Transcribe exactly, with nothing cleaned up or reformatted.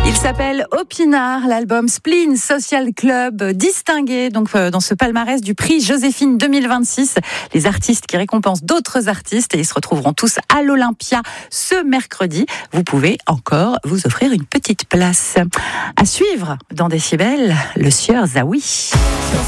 Il s'appelle Opinard, l'album Spleen Social Club, distingué donc euh, dans ce palmarès du prix Joséphine deux mille vingt-six. Les artistes qui récompensent d'autres artistes et ils se retrouveront tous à l'Olympia ce mercredi. Vous pouvez encore vous offrir une petite place. À suivre dans Décibel, le sieur Zawi.